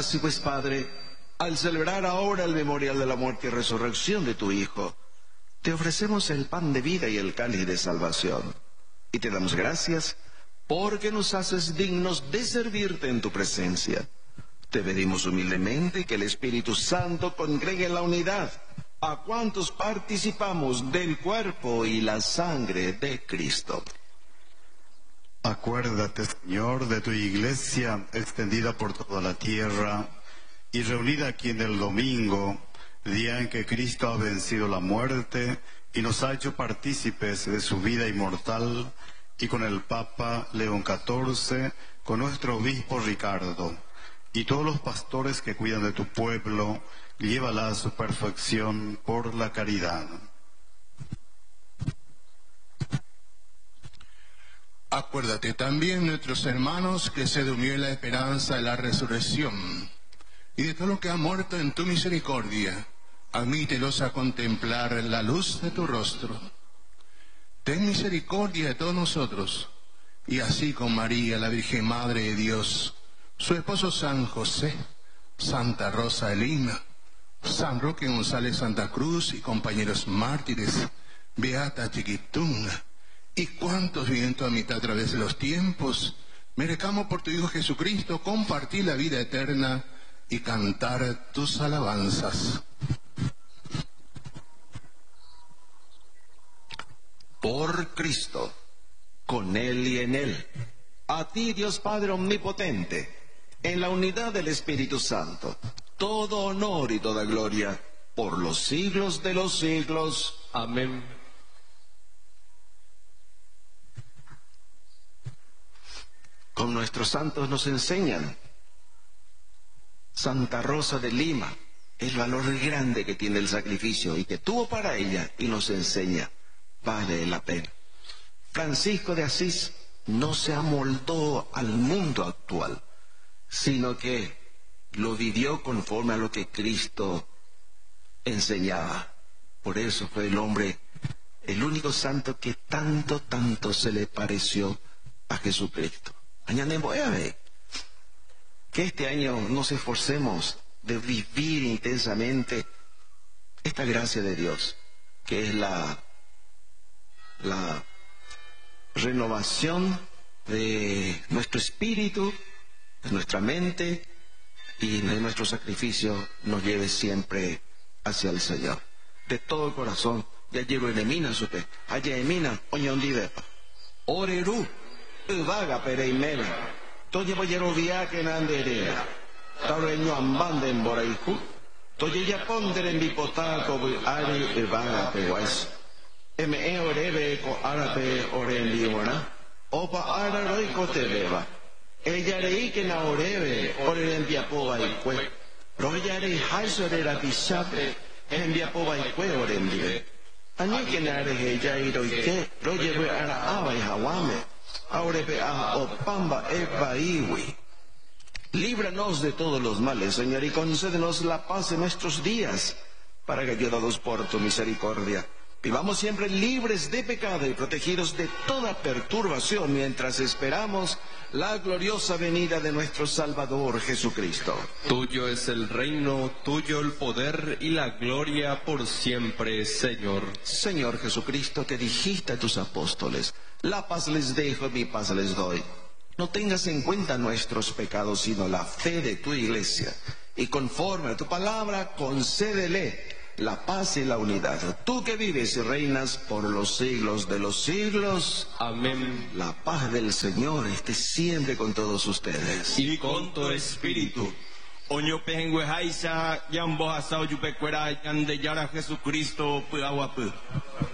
Así pues, Padre, al celebrar ahora el memorial de la muerte y resurrección de tu Hijo, te ofrecemos el pan de vida y el cáliz de salvación. Y te damos gracias porque nos haces dignos de servirte en tu presencia. Te pedimos humildemente que el Espíritu Santo congregue en la unidad a cuantos participamos del cuerpo y la sangre de Cristo. Acuérdate, Señor, de tu iglesia extendida por toda la tierra y reunida aquí en el domingo, día en que Cristo ha vencido la muerte y nos ha hecho partícipes de su vida inmortal, y con el Papa León XIV, con nuestro obispo Ricardo, y todos los pastores que cuidan de tu pueblo, llévala a su perfección por la caridad. Acuérdate también, nuestros hermanos, que se durmió en la esperanza de la resurrección, y de todo lo que ha muerto en tu misericordia, admítelos a contemplar la luz de tu rostro. Ten misericordia de todos nosotros, y así con María, la Virgen Madre de Dios, su esposo San José, Santa Rosa de Lima, San Roque González Santa Cruz y compañeros mártires, Beata Chiquitunga, y cuantos viven tu amistad a través de los tiempos, merezcamos por tu Hijo Jesucristo compartir la vida eterna y cantar tus alabanzas. Por Cristo, con Él y en Él, a ti, Dios Padre Omnipotente, en la unidad del Espíritu Santo, todo honor y toda gloria, por los siglos de los siglos. Amén. Con nuestros santos nos enseñan, Santa Rosa de Lima, el valor grande que tiene el sacrificio y que tuvo para ella, y nos enseña, vale la pena. Francisco de Asís no se amoldó al mundo actual, sino que lo vivió conforme a lo que Cristo enseñaba. Por eso fue el hombre, el único santo que tanto se le pareció a Jesucristo. Que este año nos esforcemos de vivir intensamente esta gracia de Dios, que es la renovación de nuestro espíritu, de nuestra mente, y de nuestro sacrificio nos lleve siempre hacia el Señor. De todo el corazón, ya llevo en Emina supe, allá Emina, oñondidepa, oreru, vaga pereimera, todo voy a rodear que nanderea, taureño ambande en boraiku, todo ya ponder en bipotaco, ari, vaga peguas. Me orebe ko arape orendiona opa ara roiko te beba ella rei que na orebe orembia poba ikue roya rei haisore la bisape envia poba ikue orembie ani que na re ella iroike roye ara aba y hawame aurebe a opamba eba iwi. Líbranos de todos los males, Señor, y concédenos la paz en nuestros días, para que, ayudados por tu misericordia, vivamos siempre libres de pecado y protegidos de toda perturbación mientras esperamos la gloriosa venida de nuestro Salvador Jesucristo. Tuyo es el reino, tuyo el poder y la gloria por siempre, Señor. Señor Jesucristo, que dijiste a tus apóstoles, la paz les dejo, mi paz les doy. No tengas en cuenta nuestros pecados, sino la fe de tu iglesia. Y conforme a tu palabra, concédele la paz y la unidad. Tú que vives y reinas por los siglos de los siglos. Amén. La paz del Señor esté siempre con todos ustedes. Y con tu espíritu. Oño pehengüe haisa, yambo hasao yupecuera, yande yara Jesucristo, puahuapu.